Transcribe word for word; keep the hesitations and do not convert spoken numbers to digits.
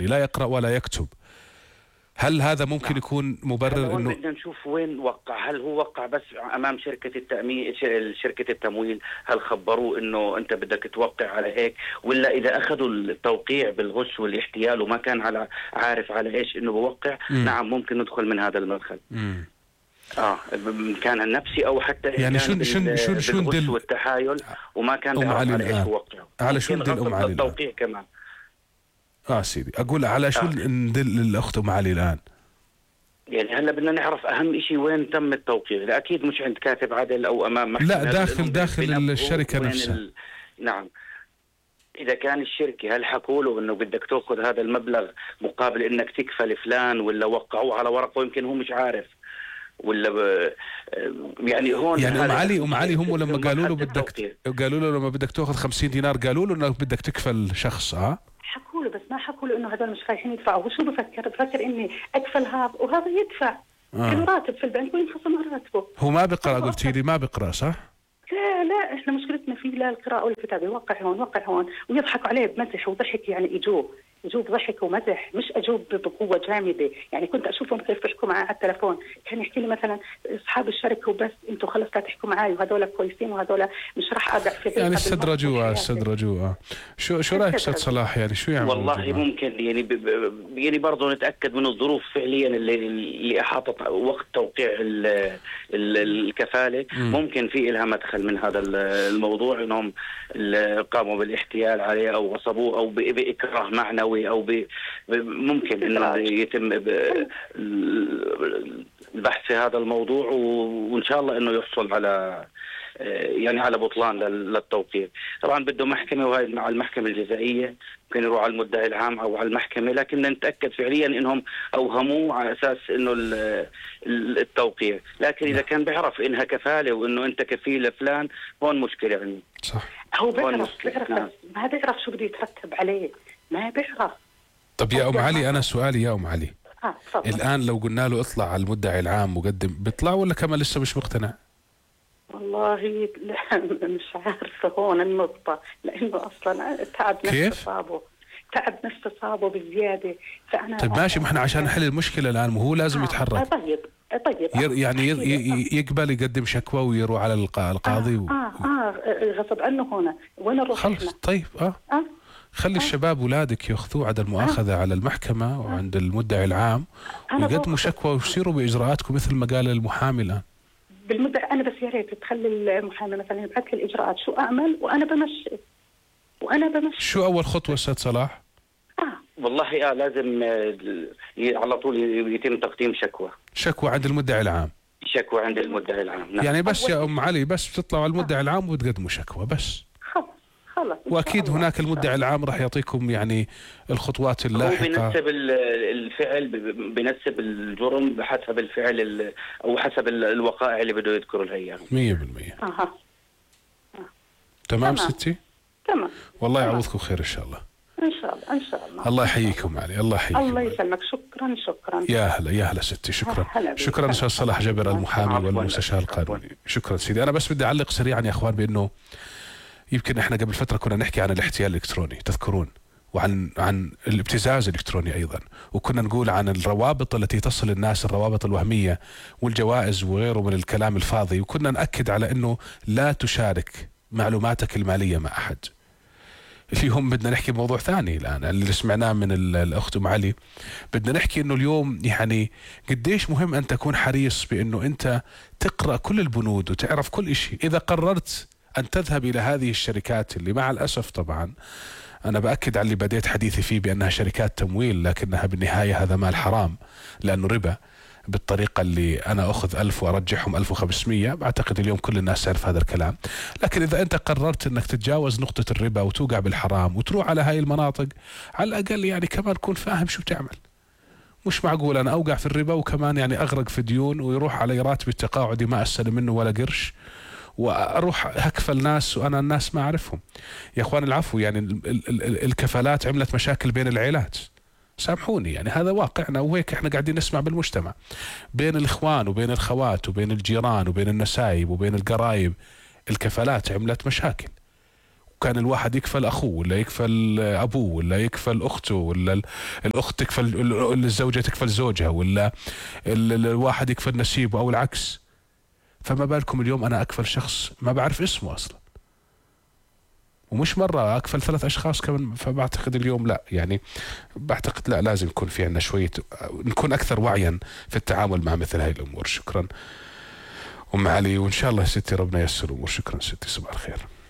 يعني لا يقرأ ولا يكتب. هل هذا ممكن نعم. يكون مبرر انه بدنا نشوف وين وقع؟ هل هو وقع بس امام شركه التامين شركه التمويل؟ هل خبروه انه انت بدك توقع على هيك؟ ولا اذا اخذوا التوقيع بالغش والاحتيال وما كان على عارف على ايش انه بوقع؟ مم. نعم ممكن ندخل من هذا المدخل. مم. اه كان النفسي او حتى يعني شو شو شو شو دل والتحايل وما كان بيعرف على ايش بوقع. على شو ندل ام علي التوقيع كمان؟ اه سيدي اقول على شو آه. ندل الاخت ام علي الان؟ يعني هلا بدنا نعرف اهم شيء وين تم التوقيع. اكيد مش عند كاتب عدل او امام محكمه، لا داخل داخل الشركه نفسها. ال... نعم اذا كان الشركه هل حكوا له انه بدك تاخذ هذا المبلغ مقابل انك تكفل فلان، ولا وقعوه على ورقه ويمكن هو مش عارف، ولا ب... يعني هون يعني ام علي ام علي هم لما قالوا له بدك قالوا له لما بدك تاخذ خمسين دينار قالوا له انك بدك تكفل شخص اه حكوا له بس ما حكوا له انه هذول مش رايحين يدفعوا. وشو بفكر بفكر اني ادفع هذا وهذا يدفع آه. له راتب في البنك وينخصم راتبه. هو ما بيقرا قلتي لي ما بيقرا صح؟ لا لا احنا مشكلتنا فيه لا القراءة ولا الكتابة. يوقع هون وقع هون ويضحكوا عليه بمزح وضحك، يعني اجوه اجوه بضحك ومزح مش اجوب بقوة جامدة. يعني كنت اشوفهم كيف بيحكوا معاه على التلفون، كان يحكي لي مثلا اصحاب الشركة وبس انتم خلص لا تحكوا معي وهذول كويسين وهذول مش راح اقع في يعني استدرجوها استدرجوها. شو شو رايك استاذ صلاح؟ يعني شو يعمل؟ والله ممكن يعني ب... يعني برضه نتاكد من الظروف فعليا اللي اللي احاطت وقت توقيع ال... ال... الكفالة. م. ممكن في لها مدخل من هذا الموضوع انهم قاموا بالاحتيال عليه او غصبوه او ب... باكراه معنوي او ب... ممكن انه يتم البحث في هذا الموضوع وان شاء الله انه يحصل على يعني على بطلان للتوقيع. طبعا بده محكمه وهي مع المحكمه الجزائيه، ممكن يروح على المدعي العام او على المحكمه، لكن نتاكد فعليا انهم اوهموه على اساس انه التوقيع. لكن اذا كان بيعرف انها كفاله وانه انت كفيل لفلان هون مشكله يعني. صح هو بيعرف بيعرف ما بيعرف شو بده يترتب عليه، ما بيعرف. طب يا ام علي انا سؤالي يا ام علي آه الان لو قلنا له اطلع على المدعي العام وقدم بيطلع ولا كمان لسه مش مقتنع؟ والله مش عارفه هون النقطه، لانه اصلا تعب نفسه صابه تعب نفسه صابه بزياده. فانا طيب ماشي، ما احنا عشان نحل المشكله الان وهو لازم آه. يتحرك. آه طيب طيب ير يعني ير يقبل يقدم شكوى ويروح على القاضي. اه و... اه, آه غصب عنه هنا وين نروح خلص طيب اه, آه. خلي آه. الشباب ولادك ياخذوه عدم المؤاخذه آه. على المحكمه وعند المدعي العام ويقدموا شكوى ويصيروا باجراءاتكم مثل ما قال المحامي الان. بالمدعي انا بس يا ريت تخلي المحامي مثلا يبعث لي الاجراءات شو اعمل وانا بمشي وانا بمشي. شو اول خطوه استاذ صلاح؟ اه والله اه لازم آه على طول يتم تقديم شكوى شكوى عند المدعي العام. شكوى عند المدعي العام نعم. يعني بس يا ام علي بس بتطلعوا على المدعي آه. العام وتقدموا شكوى بس. خلاص واكيد هناك المدعي العام راح يعطيكم يعني الخطوات اللاحقه. هو بينسب الفعل بينسب الجرم بحسب الفعل او حسب الوقائع اللي بده يذكر لها اياها مية بالمية. اها تمام ستي؟ تمام والله يعوضكم خير ان شاء الله. ان شاء الله ان شاء الله. الله يحييكم علي. الله يحييكم. الله يسلمك. شكرا شكرا. يا هلا يا هلا ستي. شكرا شكرا استاذ صلاح جبر المحامي والمستشار القانوني. شكرا سيدي. انا بس بدي اعلق سريعا يا اخوان بانه يمكن احنا قبل فتره كنا نحكي عن الاحتيال الالكتروني تذكرون، وعن عن الابتزاز الالكتروني ايضا، وكنا نقول عن الروابط التي تصل الناس، الروابط الوهميه والجوائز وغيره من الكلام الفاضي، وكنا ناكد على انه لا تشارك معلوماتك الماليه مع احد. اليوم بدنا نحكي بموضوع ثاني الان اللي سمعناه من الاخت ام علي. بدنا نحكي انه اليوم يعني قديش مهم ان تكون حريص بانه انت تقرا كل البنود وتعرف كل شيء. اذا قررت أن تذهب إلى هذه الشركات اللي مع الأسف طبعا أنا بأكد على اللي بديت حديثي فيه بأنها شركات تمويل، لكنها بالنهاية هذا مال حرام لأنه ربا بالطريقة اللي أنا أخذ ألف وأرجعهم ألف وخمسمية. بعتقد اليوم كل الناس تعرف هذا الكلام. لكن إذا أنت قررت أنك تتجاوز نقطة الربا وتوقع بالحرام وتروح على هاي المناطق، على الأقل يعني كمان تكون فاهم شو بتعمل. مش معقول أنا أوقع في الربا وكمان يعني أغرق في ديون ويروح علي راتبي التقاعدي ما أستلم منه ولا قرش، واروح هكفل ناس وانا الناس ما اعرفهم. يا اخوان العفو، يعني ال ال ال الكفالات عملت مشاكل بين العائلات، سامحوني يعني هذا واقعنا وهيك احنا قاعدين نسمع بالمجتمع، بين الاخوان وبين الخوات وبين الجيران وبين النسايب وبين القرايب. الكفالات عملت مشاكل كان الواحد يكفل اخوه ولا يكفل ابوه ولا يكفل اخته ولا الاخت تكفل الزوجه تكفل زوجها ولا الواحد يكفل نسيبه او العكس. فما بالكم اليوم انا اكفل شخص ما بعرف اسمه اصلا، ومش مرة أكفل ثلاث أشخاص كمان. فبعتقد اليوم لا، يعني بعتقد لا، لازم يكون في عندنا شوية، نكون أكثر وعيا في التعامل مع مثل هاي الأمور. شكرا أم علي، وإن شاء الله ستي ربنا ييسر الأمور. شكرا ستي، صباح الخير.